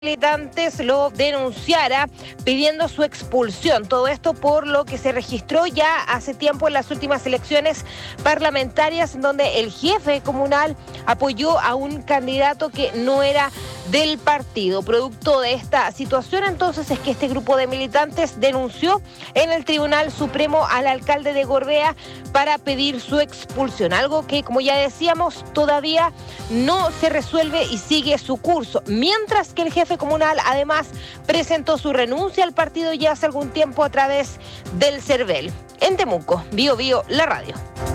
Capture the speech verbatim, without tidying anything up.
militantes lo denunciara pidiendo su expulsión. Todo esto por lo que se registró ya hace tiempo en las últimas elecciones parlamentarias, en donde el jefe comunal apoyó a un candidato que no era del partido. Producto de esta situación, entonces, es que este grupo de militantes denunció en el Tribunal Supremo al alcalde de Gorbea para pedir su expulsión, algo que, como ya decíamos, todavía no se resuelve y sigue su curso, mientras que el jefe comunal además presentó su renuncia al partido ya hace algún tiempo a través del CERVEL. En Temuco, Bio Bio, la radio.